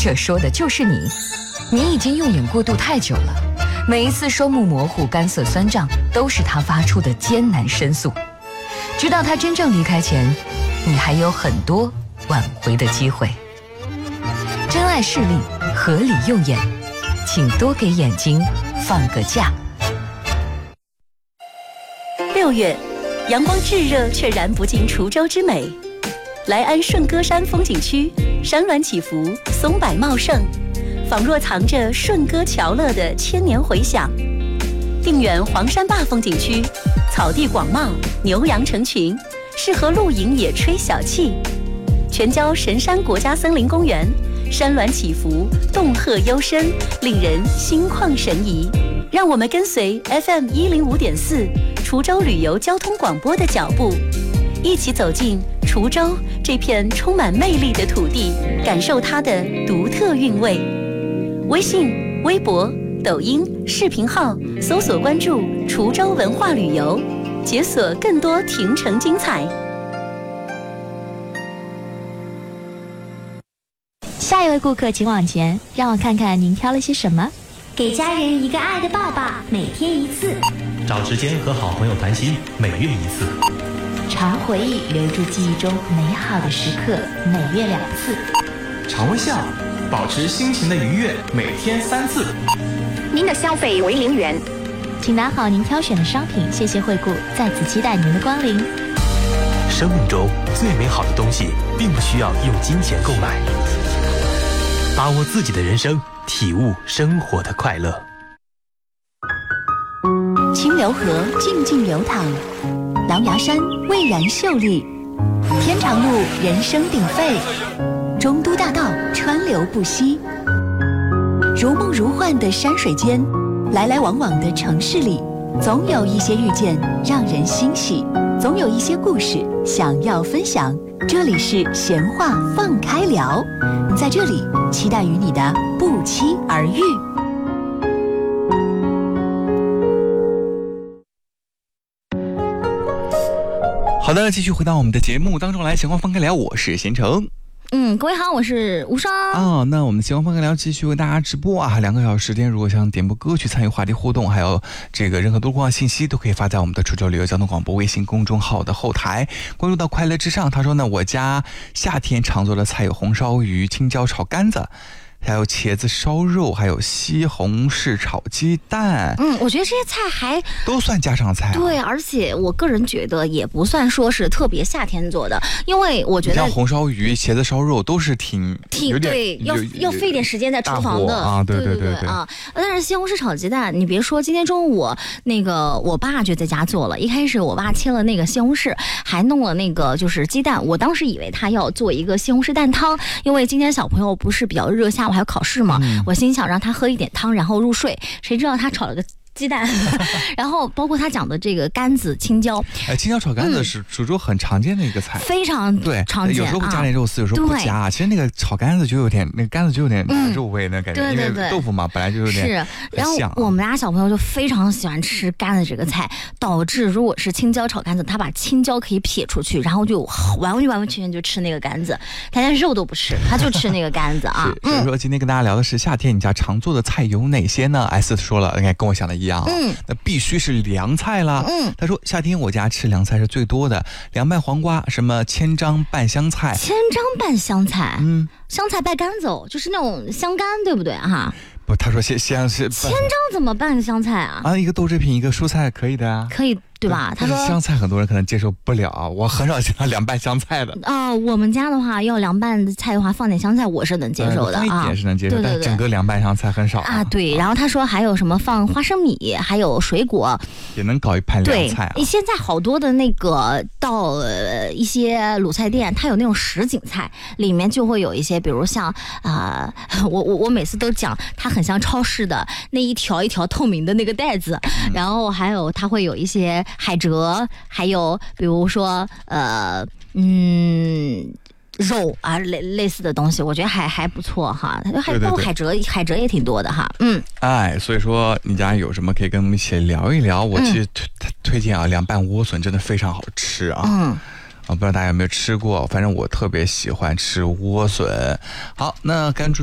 这说的就是你。你已经用眼过度太久了，每一次双目模糊、干涩酸胀，都是他发出的艰难申诉。直到他真正离开前，你还有很多挽回的机会。珍爱视力，合理用眼，请多给眼睛放个假。 6月，阳光炙热却燃不尽滁州之美。来安顺歌山风景区，山峦起伏，松柏茂盛，仿若藏着顺歌桥乐的千年回响。定远黄山坝风景区，草地广袤，牛羊成群，适合露营野炊小憩。全椒神山国家森林公园，山峦起伏，洞壑幽深，令人心旷神怡。让我们跟随 FM105.4 滁州旅游交通广播的脚步，一起走进滁州这片充满魅力的土地，感受它的独特韵味。微信、微博、抖音、视频号搜索关注滁州文化旅游，解锁更多亭城精彩。 下一位顾客请往前，让我看看您挑了些什么。 给家人一个爱的抱抱，每天1次。 找时间和好朋友谈心，每月1次。 常回忆，留住记忆中美好的时刻，每月2次。 常微笑，保持心情的愉悦，每天3次。 您的消费为0元。 请拿好您挑选的商品，谢谢惠顾，在此期待您的光临。 生命中最美好的东西，并不需要用金钱购买。把握自己的人生，体悟生活的快乐。 清流河静静流淌，狼牙山蔚然秀丽，天长路人声鼎沸，中都大道川流不息。如梦如幻的山水间，来来往往的城市里，总有一些遇见让人欣喜，总有一些故事想要分享。这里是闲话放开聊，在这里期待与你的不期而遇。 好的，继续回到我们的节目当中来，闲话放开聊，我是贤成。 各位好，我是吴双。 那我们闲话放开聊继续为大家直播2个小时时间。如果想点播歌曲、参与话题互动，还有这个任何多重要信息，都可以发在我们的滁州旅游交通广播微信公众号的后台，关注到快乐之上。他说呢，我家夏天常做的菜有红烧鱼、青椒炒肝子，还有茄子烧肉，还有西红柿炒鸡蛋。 我觉得这些菜还都算家常菜。 对，而且我个人觉得也不算说是特别夏天做的，因为我觉得像红烧鱼、茄子烧肉都是挺对，要费点时间在厨房的啊。对啊。但是西红柿炒鸡蛋，你别说，今天中午我爸就在家做了。一开始我爸切了那个西红柿，还弄了那个就是鸡蛋。我当时以为他要做一个西红柿蛋汤，因为今天小朋友不是比较热，下午还有考试嘛，我心想让他喝一点汤然后入睡，谁知道他炒了个鸡蛋然后包括他讲的这个肝子、青椒， 青椒炒肝子是滁州很常见的一个菜， 非常常见。 有时候会加点肉丝，有时候不加。其实那个炒肝子就有点，那个肝子就有点肉味的感觉，因为豆腐嘛本来就有点是。然后我们家小朋友就非常喜欢吃肝子这个菜，导致如果是青椒炒肝子，他把青椒可以撇出去，然后就完全就吃那个肝子，他连肉都不吃，他就吃那个肝子啊。 所以说今天跟大家聊的是夏天你家常做的菜有哪些呢？S 说了，应该跟我想的一样。那必须是凉菜啦。他说夏天我家吃凉菜是最多的，凉拌黄瓜，什么千张拌香菜。 千张拌香菜，香菜拌干子就是那种香干，对不对哈？ 不，他说千张怎么拌香菜啊？ 一个豆制品，一个蔬菜，可以的啊。 可以。对吧？他说香菜很多人可能接受不了，我很少见到凉拌香菜的。 我们家的话要凉拌菜的话，放点香菜我是能接受的放一点是能接受，但整个凉拌香菜很少对，然后他说还有什么放花生米，还有水果， 也能搞一盘凉菜。 对，现在好多的那个到一些卤菜店，它有那种什锦菜，里面就会有一些，比如像我每次都讲，它很像超市的那一条一条透明的那个袋子，然后还有它会有一些海蜇，还有比如说肉啊类似的东西，我觉得还不错哈。还包括海蜇也挺多的哈。 所以说你家有什么可以跟我们一起聊一聊。我其实推荐凉拌莴笋真的非常好吃啊。不知道大家有没有吃过，反正我特别喜欢吃莴笋。好，那关注